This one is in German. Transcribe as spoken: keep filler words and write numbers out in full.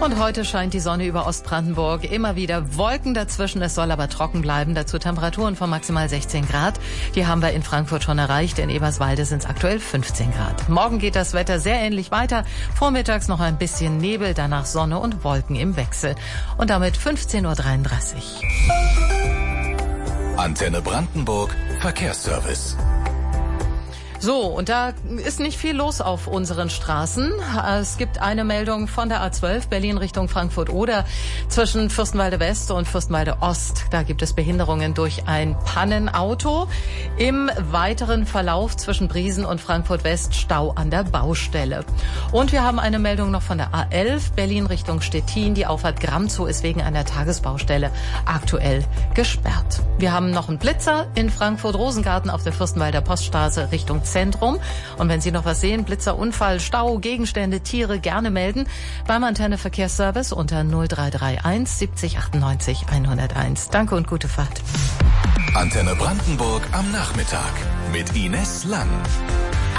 Und heute scheint die Sonne über Ostbrandenburg, immer wieder Wolken dazwischen. Es soll aber trocken bleiben. Dazu Temperaturen von maximal sechzehn Grad. Die haben wir in Frankfurt schon erreicht. In Eberswalde sind es aktuell fünfzehn Grad. Morgen geht das Wetter sehr ähnlich weiter. Vormittags noch ein bisschen Nebel, danach Sonne und Wolken im Wechsel. Und damit fünfzehn Uhr dreiunddreißig. Antenne Brandenburg, Verkehrsservice. So, und da ist nicht viel los auf unseren Straßen. Es gibt eine Meldung von der A zwölf, Berlin Richtung Frankfurt-Oder, zwischen Fürstenwalde West und Fürstenwalde Ost. Da gibt es Behinderungen durch ein Pannenauto. Im weiteren Verlauf zwischen Briesen und Frankfurt-West Stau an der Baustelle. Und wir haben eine Meldung noch von der A elf, Berlin Richtung Stettin. Die Auffahrt Gramzow ist wegen einer Tagesbaustelle aktuell gesperrt. Wir haben noch einen Blitzer in Frankfurt-Rosengarten auf der Fürstenwalder Poststraße Richtung Zentrum. Und wenn Sie noch was sehen, Blitzer, Unfall, Stau, Gegenstände, Tiere, gerne melden beim Antenne Verkehrsservice unter null drei drei eins siebzig achtundneunzig hunderteins. Danke und gute Fahrt. Antenne Brandenburg am Nachmittag mit Ines Lang.